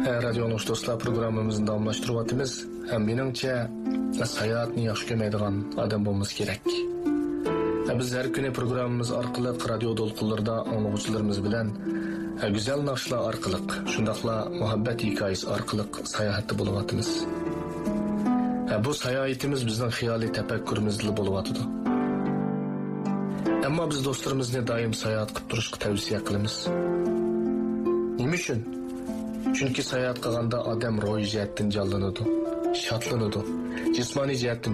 Radio Nuş Dostlar programımızın davamlaştırıvatımız. Hem benimce seyahatini yaxşı kömeydiğen adam olmamız gerek. Biz her günü programımız arkalık radyo dolkullarda anlıqçılarımız bilen güzel nakşlar arkalık, şundakla muhabbet hikayesi arkalık seyahatli buluvatımız. Bu seyahatimiz bizden xiyali tefekkürümüzle buluvatıdı. Ama biz dostlarımızla daim seyahat qıp duruşqa tavsiye qilamiz. Nima uchun? Chunki seyahat qilganda odam ruhiy jihatdan jonlanadi, shodlanadi, jismoniy jihatdan